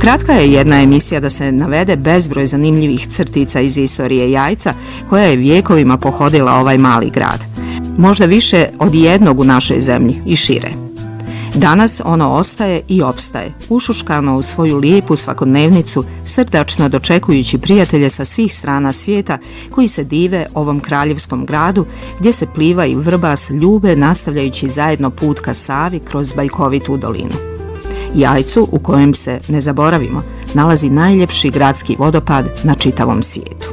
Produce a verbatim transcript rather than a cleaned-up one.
Kratka je jedna emisija da se navede bezbroj zanimljivih crtica iz istorije Jajca koja je vijekovima pohodila ovaj mali grad. Možda više od jednog u našoj zemlji i šire. Danas ono ostaje i opstaje, ušuškano u svoju lijepu svakodnevnicu, srdačno dočekujući prijatelje sa svih strana svijeta koji se dive ovom kraljevskom gradu gdje se Pliva i Vrbas ljube nastavljajući zajedno put ka Savi kroz bajkovitu dolinu. Jajcu, u kojem se, ne zaboravimo, nalazi najljepši gradski vodopad na čitavom svijetu.